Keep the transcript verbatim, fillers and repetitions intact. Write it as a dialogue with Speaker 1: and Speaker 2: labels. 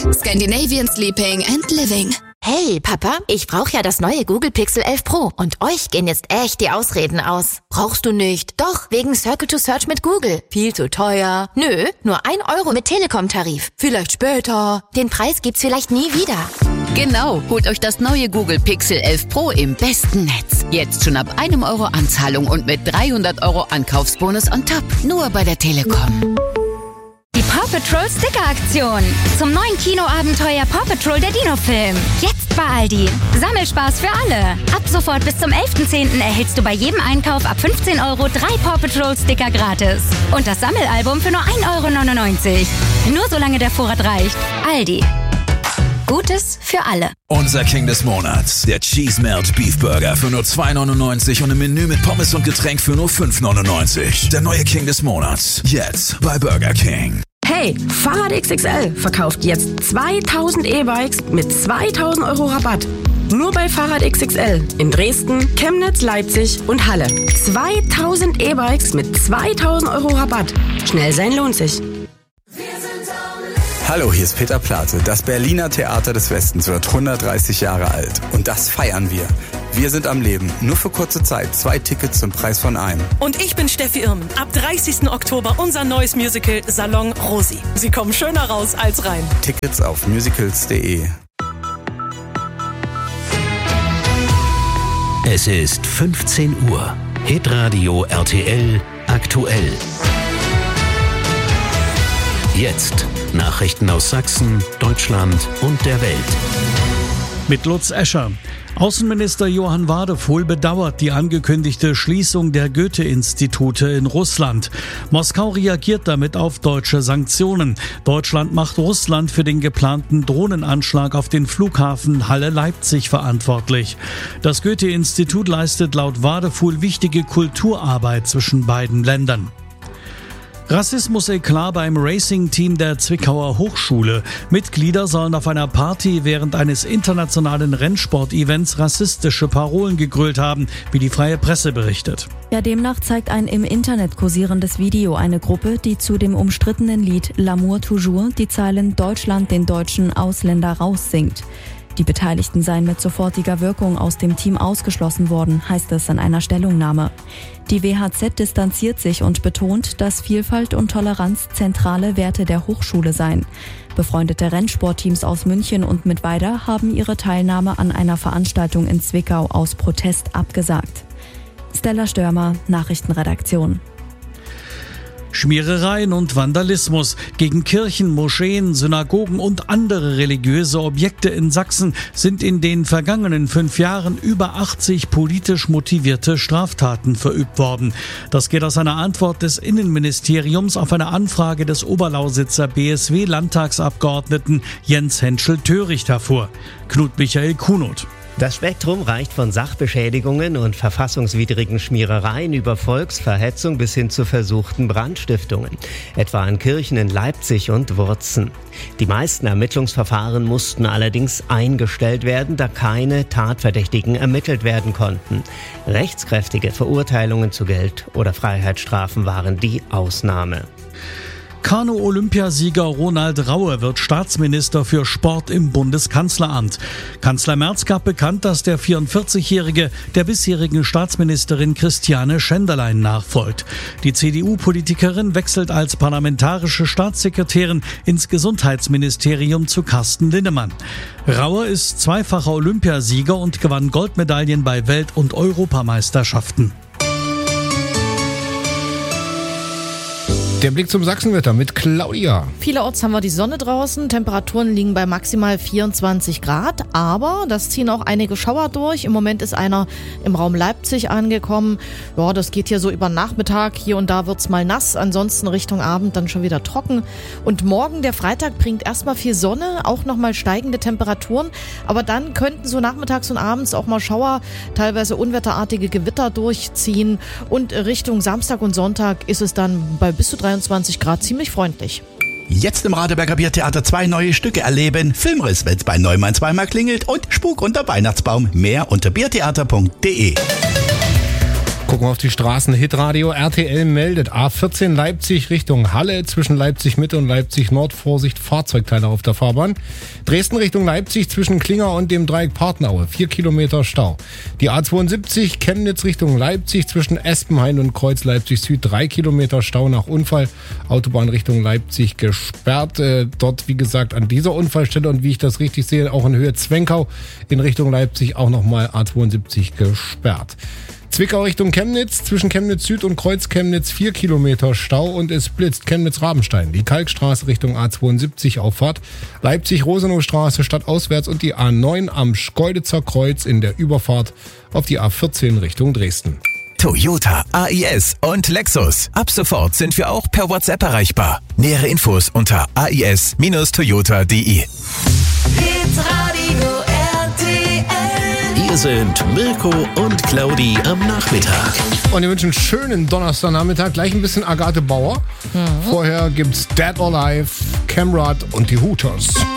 Speaker 1: Scandinavian Sleeping and Living.
Speaker 2: Hey, Papa, ich brauche ja das neue Google Pixel elf Pro und euch gehen jetzt echt die Ausreden aus. Brauchst du nicht? Doch, wegen Circle to Search mit Google. Viel zu teuer. Nö, nur ein Euro mit Telekom-Tarif. Vielleicht später. Den Preis gibt's vielleicht nie wieder.
Speaker 3: Genau, holt euch das neue Google Pixel elf Pro im besten Netz. Jetzt schon ab einem Euro Anzahlung und mit dreihundert Euro Ankaufsbonus on top. Nur bei der Telekom.
Speaker 4: Die Paw Patrol Sticker Aktion. Zum neuen Kinoabenteuer Paw Patrol der Dino-Film. Jetzt bei Aldi. Sammelspaß für alle. Ab sofort bis zum elften zehnten erhältst du bei jedem Einkauf ab fünfzehn Euro drei Paw Patrol Sticker gratis. Und das Sammelalbum für nur ein Euro neunundneunzig. Nur solange der Vorrat reicht. Aldi. Gutes für alle.
Speaker 5: Unser King des Monats. Der Cheese Melt Beef Burger für nur zwei neunundneunzig und im Menü mit Pommes und Getränk für nur fünf neunundneunzig. Der neue King des Monats. Jetzt bei Burger King.
Speaker 6: Hey, Fahrrad X X L verkauft jetzt zweitausend E-Bikes mit zweitausend Euro Rabatt. Nur bei Fahrrad X X L in Dresden, Chemnitz, Leipzig und Halle. zweitausend E-Bikes mit zweitausend Euro Rabatt. Schnell sein lohnt sich.
Speaker 7: Hallo, hier ist Peter Plate. Das Berliner Theater des Westens wird hundertdreißig Jahre alt. Und das feiern wir. Wir sind am Leben. Nur für kurze Zeit. Zwei Tickets zum Preis von einem.
Speaker 8: Und ich bin Steffi Irmen. Ab dreißigsten Oktober unser neues Musical Salon Rosi. Sie kommen schöner raus als rein.
Speaker 7: Tickets auf musicals punkt de.
Speaker 9: Es ist fünfzehn Uhr. Hitradio R T L aktuell. Jetzt Nachrichten aus Sachsen, Deutschland und der Welt.
Speaker 10: Mit Lutz Escher. Außenminister Johann Wadefuhl bedauert die angekündigte Schließung der Goethe-Institute in Russland. Moskau reagiert damit auf deutsche Sanktionen. Deutschland macht Russland für den geplanten Drohnenanschlag auf den Flughafen Halle-Leipzig verantwortlich. Das Goethe-Institut leistet laut Wadefuhl wichtige Kulturarbeit zwischen beiden Ländern. Rassismus-Eklat beim Racing-Team der Zwickauer Hochschule. Mitglieder sollen auf einer Party während eines internationalen Rennsport-Events rassistische Parolen gegrölt haben, wie die Freie Presse berichtet.
Speaker 11: Ja, demnach zeigt ein im Internet kursierendes Video eine Gruppe, die zu dem umstrittenen Lied L'amour toujours die Zeilen Deutschland den deutschen Ausländer raussingt. Die Beteiligten seien mit sofortiger Wirkung aus dem Team ausgeschlossen worden, heißt es in einer Stellungnahme. Die W H Z distanziert sich und betont, dass Vielfalt und Toleranz zentrale Werte der Hochschule seien. Befreundete Rennsportteams aus München und Mittweida haben ihre Teilnahme an einer Veranstaltung in Zwickau aus Protest abgesagt. Stella Störmer, Nachrichtenredaktion.
Speaker 10: Schmierereien und Vandalismus gegen Kirchen, Moscheen, Synagogen und andere religiöse Objekte in Sachsen sind in den vergangenen fünf Jahren über achtzig politisch motivierte Straftaten verübt worden. Das geht aus einer Antwort des Innenministeriums auf eine Anfrage des Oberlausitzer B S W-Landtagsabgeordneten Jens Henschel-Töricht hervor. Knut Michael Kunoth.
Speaker 12: Das Spektrum reicht von Sachbeschädigungen und verfassungswidrigen Schmierereien über Volksverhetzung bis hin zu versuchten Brandstiftungen, etwa an Kirchen in Leipzig und Wurzen. Die meisten Ermittlungsverfahren mussten allerdings eingestellt werden, da keine Tatverdächtigen ermittelt werden konnten. Rechtskräftige Verurteilungen zu Geld- oder Freiheitsstrafen waren die Ausnahme.
Speaker 10: Kanu-Olympiasieger Ronald Raue wird Staatsminister für Sport im Bundeskanzleramt. Kanzler Merz gab bekannt, dass der vierundvierzigjährige der bisherigen Staatsministerin Christiane Schenderlein nachfolgt. Die C D U-Politikerin wechselt als parlamentarische Staatssekretärin ins Gesundheitsministerium zu Carsten Linnemann. Raue ist zweifacher Olympiasieger und gewann Goldmedaillen bei Welt- und Europameisterschaften.
Speaker 13: Der Blick zum Sachsenwetter mit Claudia.
Speaker 14: Vielerorts haben wir die Sonne draußen. Temperaturen liegen bei maximal vierundzwanzig Grad. Aber das ziehen auch einige Schauer durch. Im Moment ist einer im Raum Leipzig angekommen. Ja, das geht hier so über Nachmittag. Hier und da wird's mal nass. Ansonsten Richtung Abend dann schon wieder trocken. Und morgen, der Freitag, bringt erstmal viel Sonne. Auch nochmal steigende Temperaturen. Aber dann könnten so nachmittags und abends auch mal Schauer, teilweise unwetterartige Gewitter durchziehen. Und Richtung Samstag und Sonntag ist es dann bei bis zu dreiundzwanzig Grad ziemlich freundlich.
Speaker 15: Jetzt im Radeberger Biertheater zwei neue Stücke erleben. Filmriss, wenn's bei Neumann zweimal klingelt und Spuk unter Weihnachtsbaum. Mehr unter biertheater punkt de.
Speaker 13: Gucken wir auf die Straßen. Hitradio R T L meldet A vierzehn Leipzig Richtung Halle. Zwischen Leipzig Mitte und Leipzig Nord Vorsicht Fahrzeugteile auf der Fahrbahn. Dresden Richtung Leipzig zwischen Klinger und dem Dreieck Partnaue. Vier Kilometer Stau. Die A zweiundsiebzig Chemnitz Richtung Leipzig zwischen Espenhain und Kreuz Leipzig Süd. Drei Kilometer Stau nach Unfall. Autobahn Richtung Leipzig gesperrt. Äh, dort, wie gesagt, an dieser Unfallstelle und wie ich das richtig sehe, auch in Höhe Zwenkau in Richtung Leipzig auch nochmal A zweiundsiebzig gesperrt. Zwickau Richtung Chemnitz, zwischen Chemnitz Süd und Kreuz Chemnitz vier Kilometer Stau und es blitzt Chemnitz-Rabenstein. Die Kalkstraße Richtung A zweiundsiebzig Auffahrt, Leipzig-Rosenau-Straße stadtauswärts und die A neun am Schkeuditzer Kreuz in der Überfahrt auf die A vierzehn Richtung Dresden.
Speaker 16: Toyota, A I S und Lexus. Ab sofort sind wir auch per WhatsApp erreichbar. Nähere Infos unter a i s Toyota punkt d e.
Speaker 9: Hier sind Mirko und Claudi am Nachmittag.
Speaker 13: Und wir wünschen einen schönen Donnerstagnachmittag. Gleich ein bisschen Agathe Bauer. Mhm. Vorher gibt's Dead or Alive, Camrad und die Hooters.